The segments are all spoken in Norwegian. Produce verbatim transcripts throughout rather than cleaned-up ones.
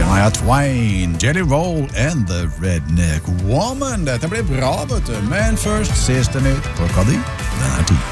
Shania Twain, Jelly Roll and the Redneck Woman. Dette blir bra, vet du. Men først siste nytt. Klokka di, den er ti.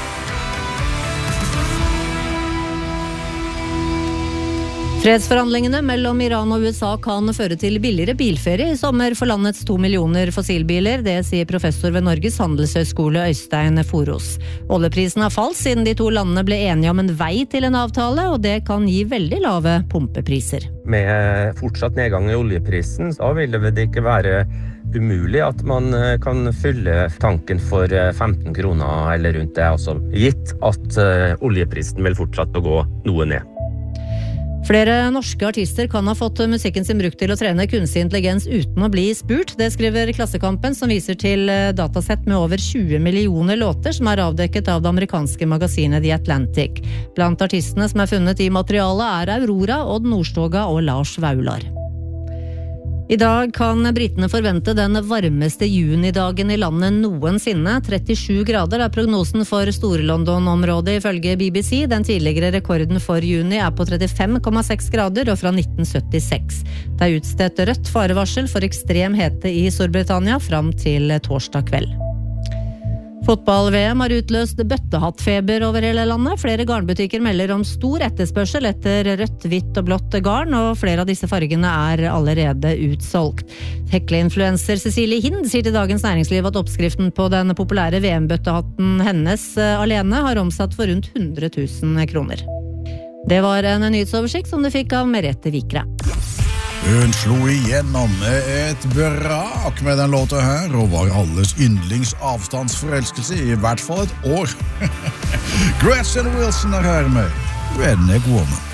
Fredsforhandlingene mellom Iran og U S A kan føre til billigere bilferie i sommer for landets to millioner fossilbiler, det sier professor ved Norges Handelshøyskole Øystein Foros. Oljeprisen har falt siden de to landene ble enige om en vei til en avtale, og det kan gi veldig lave pumpepriser. Med fortsatt nedgang i oljeprisen, så vil det ikke være umulig at man kan fylle tanken for femten kroner eller rundt det, altså gitt at oljeprisen vil fortsatt å gå noe ned. Flere norske artister kan ha fått musikken sin brukt til å trene kunstig intelligens uten å bli spurt. Det skriver Klassekampen, som viser til datasett med over tjue millioner låter som er avdekket av det amerikanske magasinet The Atlantic. Blant artistene som er funnet i materialet er Aurora, Odd Nordstoga og Lars Vaular. I dag kan britene forvente den varmeste junidagen i landet noensinne. trettisju grader er prognosen for Stor-London-området ifølge B B C. Den tidligere rekorden for juni er på trettifem komma seks grader og fra nitten syttiseks. Det er utstedt rødt farevarsel for ekstrem hete i Storbritannia fram til torsdag kveld. Fotball-V M har utløst bøttehattfeber over hele landet. Flere garnbutikker melder om stor etterspørsel etter rødt, hvitt og blått garn, og flere av disse fargene er allerede utsolgt. Hekle-influencer Cecilie Hind sier til Dagens Næringsliv at oppskriften på den populære V M-bøttehatten hennes alene har omsatt for rundt hundre tusen kroner. Det var en nyhetsoversikt som du fikk av Merete Vikre. Hun slo igjennom med et brak med den låta her, og var alles yndlings avstandsforelskelse i hvert fall et år. Gretchen Wilson er her med Redneck Woman.